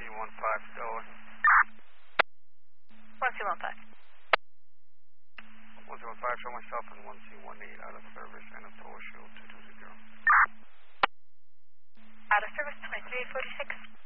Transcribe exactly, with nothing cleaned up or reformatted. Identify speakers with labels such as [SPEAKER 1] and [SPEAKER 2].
[SPEAKER 1] one five, Delaware.
[SPEAKER 2] one C one five.
[SPEAKER 1] one C one five, show myself and one C one eight out of service and a tower shield two two zero.
[SPEAKER 2] Out of service, twenty-three forty-six.